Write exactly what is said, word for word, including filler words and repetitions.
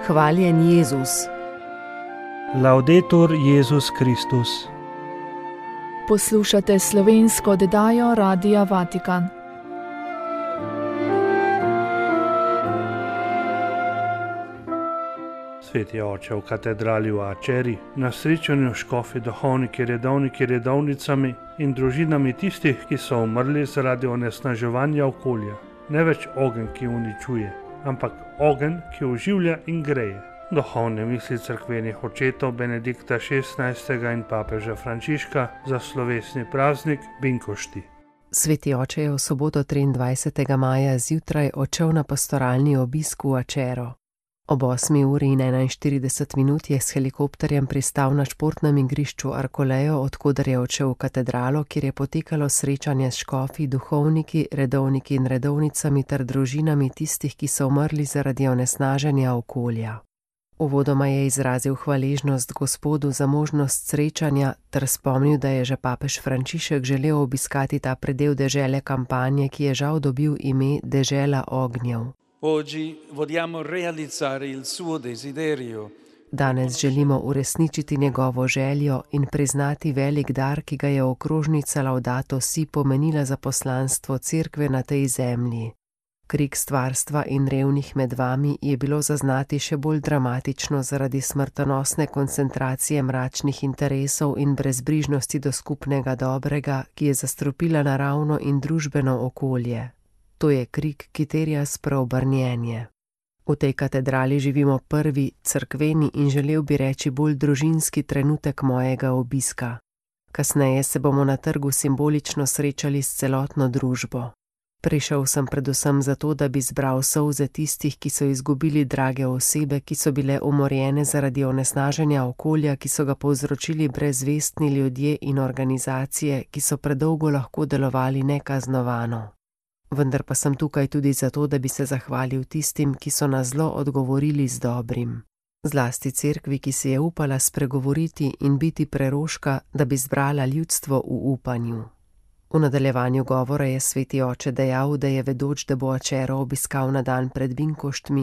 Hvaljen Jezus. Laudetur Jezus Kristus. Poslušate slovensko oddajo Radia Vatikan. Sveti oče v katedrali v Aceri, na srečanju škofi, duhovniki, redovniki, redovnicami in družinami tistih, ki so umrli zaradi onesnaževanja okolja. Ne več ogenj, ki uničuje, ampak ogenj, ki oživlja in greje. Duhovne misli cerkvenih očetov Benedikta šestnajstega in papeža Frančiška za slovesni praznik Binkošti. Sveti oče je v soboto triindvajsetega maja zjutraj odšel na pastoralni obisk v Acero. Ob osmi uri in enainštirideset minut je s helikopterjem pristal na športnem igrišču Arkolejo, odkoder je odšel v katedralo, kjer je potekalo srečanje s škofi, duhovniki, redovniki in redovnicami ter družinami tistih, ki so umrli zaradi onesnaženja okolja. Uvodoma je izrazil hvaležnost Gospodu za možnost srečanja ter spomnil, da je že papež Frančišek želel obiskati ta predel dežele kampanje, ki je žal dobil ime Dežela ognjev. Oggi vogliamo realizzare il suo desiderio. Danes želimo uresničiti njegovo željo in priznati velik dar, ki ga je okrožnica Laudato Si pomenila za poslanstvo cerkve na tej zemlji. Krik stvarstva in revnih med vami je bilo zaznati še bolj dramatično zaradi smrtonosne koncentracije mračnih interesov in brezbrižnosti do skupnega dobrega, ki je zastrupila naravno in družbeno okolje. To je krik, ki terja spreobrnjenje. V tej katedrali živimo prvi, cerkveni in želel bi reči bolj družinski trenutek mojega obiska. Kasneje se bomo na trgu simbolično srečali s celotno družbo. Prišel sem predvsem zato, da bi zbral solze tistih, ki so izgubili drage osebe, ki so bile umorjene zaradi onesnaženja okolja, ki so ga povzročili brezvestni ljudje in organizacije, ki so predolgo lahko delovali nekaznovano. Vendar pa sem tukaj tudi zato, da bi se zahvalil tistim, ki so na zlo odgovorili z dobrim. Zlasti cerkvi, ki si je upala spregovoriti in biti preroška, da bi zbrala ljudstvo v upanju. V nadaljevanju govora je sveti oče dejal, da je vedoč, da bo Acero obiskal na dan pred Binkoštmi,